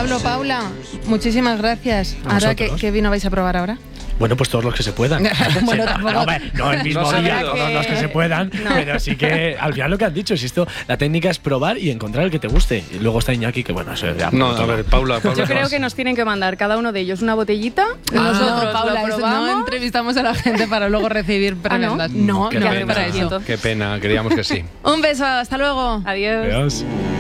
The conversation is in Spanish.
Pablo, Paula, muchísimas gracias. Ahora, ¿qué vino vais a probar ahora? Bueno, pues todos los que se puedan. Bueno, tampoco. No el mismo día, todos los que se puedan, pero sí que al final lo que han dicho, si esto, la técnica es probar y encontrar el que te guste. Y luego está Iñaki, que bueno, eso ya. No, a ver, Paula. Yo creo que nos tienen que mandar cada uno de ellos una botellita. Nosotros Paula, lo probamos. no entrevistamos a la gente para luego recibir prebendas. ¿no? No, Qué no pena, para eso. Qué pena, creíamos que sí. Un beso, hasta luego. Adiós. Adiós.